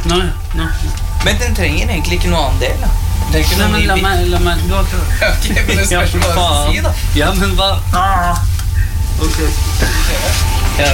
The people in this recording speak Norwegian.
Nå. Men den trenger egentlig ikke noe annen del da. Det er ikke Nei, noe men la meg, du har klart. Ok, men det spørs hva du si da. Ja, men hva? Ok.